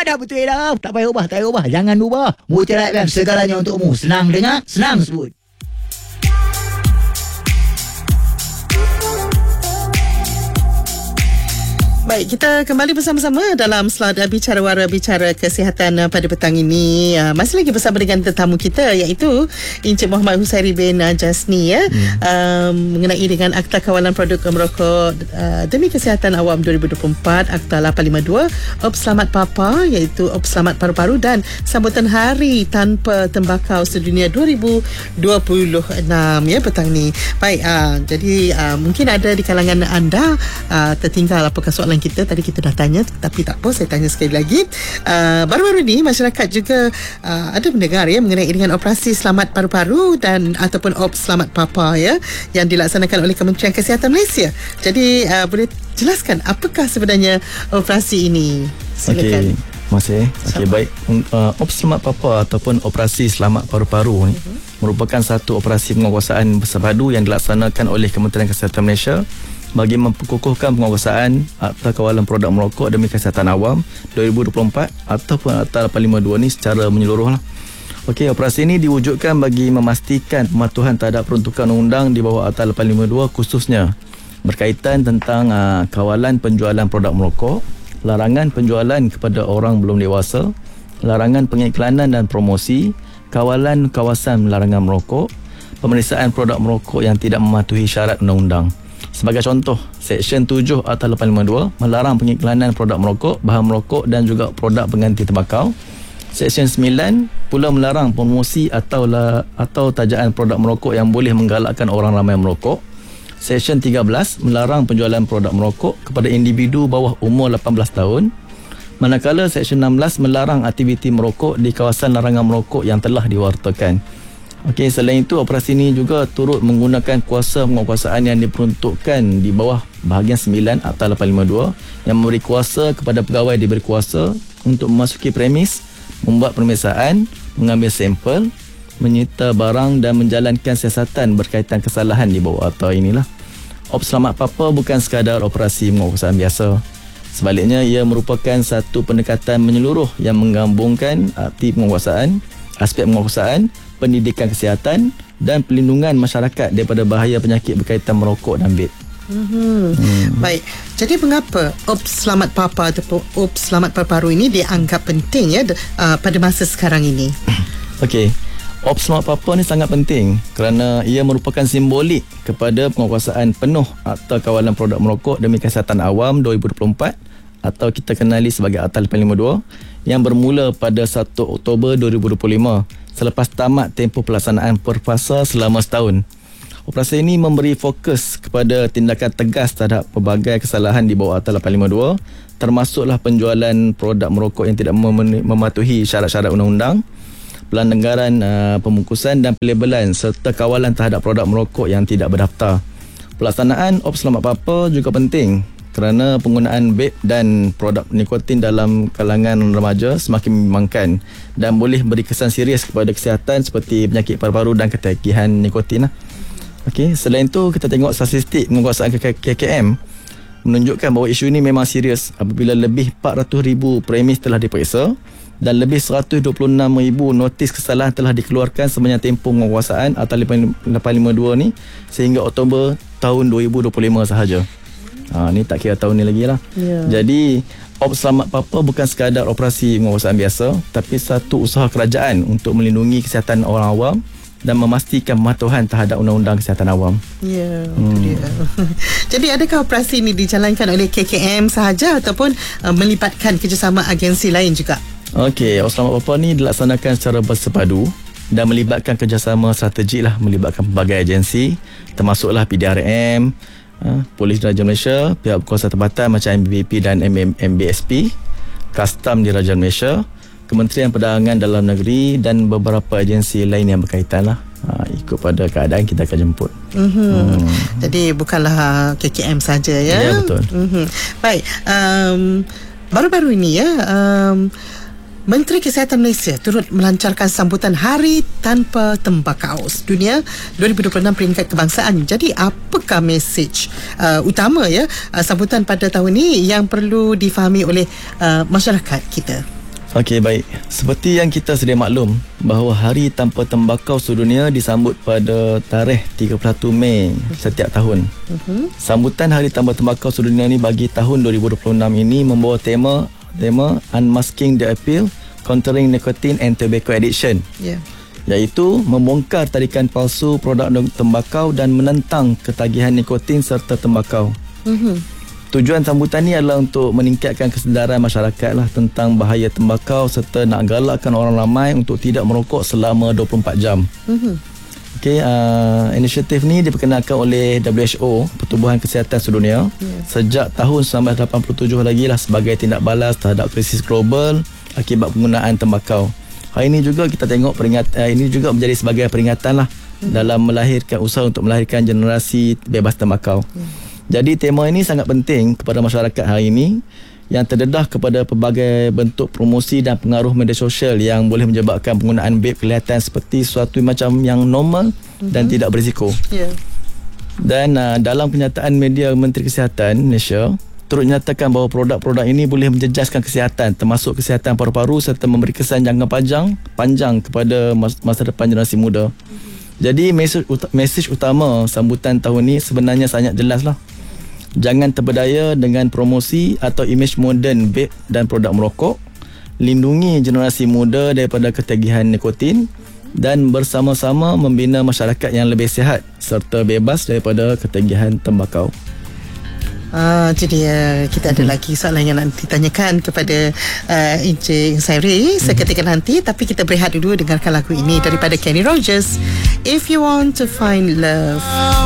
dah betul dah. Tak payah ubah, tak payah ubah. Jangan ubah. Mutiara FM, segalanya untukmu. Senang dengar, senang sebut. Baik, kita kembali bersama-sama dalam slot Bicara Wara, Bicara Kesihatan pada petang ini. Masih lagi bersama dengan tetamu kita, iaitu Encik Muhammad Husairi bin Jasni, mengenai dengan Akta Kawalan Produk Merokok Demi Kesihatan Awam 2024, Akta 852, Op Selamat Papa, iaitu Op Selamat Paru-Paru, dan sambutan Hari Tanpa Tembakau Sedunia 2026 ya petang ni. Baik, jadi mungkin ada di kalangan anda tertinggal apakah soalan kita tadi kita dah tanya, tapi tak apa, saya tanya sekali lagi. Baru-baru ni masyarakat juga ada mendengar ya mengenai dengan operasi selamat paru-paru dan ataupun Op Selamat Papa ya yang dilaksanakan oleh Kementerian Kesihatan Malaysia. Jadi boleh jelaskan apakah sebenarnya operasi ini? Silakan. Okey, baik. Op Selamat Papa ataupun operasi selamat paru-paru ni merupakan satu operasi penguasaan bersepadu yang dilaksanakan oleh Kementerian Kesihatan Malaysia bagi memperkukuhkan penguasaan Akta Kawalan Produk Merokok Demi Kesihatan Awam 2024 ataupun Akta 852 ni secara menyeluruh lah. Okey, operasi ini diwujudkan bagi memastikan pematuhan terhadap peruntukan undang di bawah Akta 852, khususnya berkaitan tentang kawalan penjualan produk merokok, larangan penjualan kepada orang belum dewasa, larangan pengiklanan dan promosi, kawalan kawasan larangan merokok, pemeriksaan produk merokok yang tidak mematuhi syarat undang-undang. Sebagai contoh, Seksyen 7 Akta 852 melarang pengiklanan produk merokok, bahan merokok dan juga produk pengganti tembakau. Seksyen 9 pula melarang promosi atau tajaan produk merokok yang boleh menggalakkan orang ramai merokok. Seksyen 13 melarang penjualan produk merokok kepada individu bawah umur 18 tahun. Manakala Seksyen 16 melarang aktiviti merokok di kawasan larangan merokok yang telah diwartakan. Okey, selain itu operasi ini juga turut menggunakan kuasa penguasaan yang diperuntukkan di bawah bahagian 9 Akta 852 yang memberi kuasa kepada pegawai diberi kuasa untuk memasuki premis, membuat pemeriksaan, mengambil sampel, menyita barang dan menjalankan siasatan berkaitan kesalahan di bawah akta inilah. Op Selamat Papa bukan sekadar operasi penguasaan biasa. Sebaliknya, ia merupakan satu pendekatan menyeluruh yang menggabungkan arti penguasaan, aspek penguasaan, pendidikan kesihatan dan pelindungan masyarakat daripada bahaya penyakit berkaitan merokok dan vape. Baik, jadi mengapa Op Selamat Papa ataupun Op Selamat Paru-Paru ini dianggap penting ya pada masa sekarang ini? Okey, Op Selamat Papa ni sangat penting kerana ia merupakan simbolik kepada penguasaan penuh Akta Kawalan Produk Merokok Demi Kesihatan Awam 2024 atau kita kenali sebagai Akta 852 yang bermula pada 1 Oktober 2025 selepas tamat tempoh pelaksanaan perfasa selama setahun. Operasi ini memberi fokus kepada tindakan tegas terhadap pelbagai kesalahan di bawah Akta 852, termasuklah penjualan produk merokok yang tidak mematuhi syarat-syarat undang-undang, pelanggaran pembungkusan dan pelabelan serta kawalan terhadap produk merokok yang tidak berdaftar. Pelaksanaan Op Selamat Papa juga penting kerana penggunaan vape dan produk nikotin dalam kalangan remaja semakin membimbangkan dan boleh beri kesan serius kepada kesihatan seperti penyakit paru-paru dan ketagihan nikotin. Okey, selain itu kita tengok statistik penguasaan KKM menunjukkan bahawa isu ini memang serius apabila lebih 400,000 premis telah diperiksa dan lebih 126,000 notis kesalahan telah dikeluarkan sepanjang tempoh penguasaan Akta 852 ni sehingga Oktober tahun 2025 sahaja. Ni tak kira tahun ni lagi lah. Jadi Op Selamat Papa bukan sekadar operasi penguasaan biasa, tapi satu usaha kerajaan untuk melindungi kesihatan orang awam dan memastikan pematuhan terhadap undang-undang kesihatan awam. Itu dia. Jadi adakah operasi ini dijalankan oleh KKM sahaja ataupun melibatkan kerjasama agensi lain juga? Okey, Op Selamat Papa ni dilaksanakan secara bersepadu dan melibatkan kerjasama strategik lah, melibatkan pelbagai agensi termasuklah PDRM, Polis Diraja Malaysia, pihak berkuasa tempatan macam MBP dan MBSP, Kastam Diraja Malaysia, Kementerian Perdagangan Dalam Negeri dan beberapa agensi lain yang berkaitan lah. Ikut pada keadaan kita akan jemput. Jadi bukanlah KKM saja ya? Ya, betul. Baik, baru-baru ini ya, Menteri Kesihatan Malaysia turut melancarkan sambutan Hari Tanpa Tembakau Dunia 2026 peringkat kebangsaan. Jadi apakah mesej utama ya sambutan pada tahun ini yang perlu difahami oleh masyarakat kita? Okey, baik. Seperti yang kita sedia maklum bahawa Hari Tanpa Tembakau Sedunia disambut pada tarikh 31 Mei setiap tahun. Sambutan Hari Tanpa Tembakau Sedunia ni bagi tahun 2026 ini membawa tema Unmasking the Appeal, Countering Nicotine and Tobacco Addiction. Iaitu membongkar tarikan palsu produk tembakau dan menentang ketagihan nikotin serta tembakau. Tujuan sambutan ni adalah untuk meningkatkan kesedaran masyarakat lah tentang bahaya tembakau serta nak galakkan orang ramai untuk tidak merokok selama 24 jam. Okey, inisiatif ni diperkenalkan oleh WHO, Pertubuhan Kesihatan Sedunia, sejak tahun 1987 lagi lah sebagai tindak balas terhadap krisis global akibat penggunaan tembakau. Hari ini juga kita tengok ini juga menjadi sebagai peringatan lah dalam melahirkan usaha untuk melahirkan generasi bebas tembakau. Jadi tema ini sangat penting kepada masyarakat hari ini yang terdedah kepada pelbagai bentuk promosi dan pengaruh media sosial yang boleh menyebabkan penggunaan vape kelihatan seperti sesuatu macam yang normal dan tidak berisiko. Dan dalam kenyataan media Menteri Kesihatan Malaysia turut menyatakan bahawa produk-produk ini boleh menjejaskan kesihatan termasuk kesihatan paru-paru serta memberi kesan jangka panjang kepada masa depan generasi muda. Jadi mesej utama sambutan tahun ini sebenarnya sangat jelas lah. Jangan terberdaya dengan promosi atau imej moden vape dan produk merokok. Lindungi generasi muda daripada ketagihan nikotin dan bersama-sama membina masyarakat yang lebih sihat serta bebas daripada ketagihan tembakau. Jadi kita ada lagi soalan yang nak ditanyakan kepada Encik Husairi seketika nanti, tapi kita berehat dulu dengarkan lagu ini daripada Kenny Rogers, If You Want to Find Love.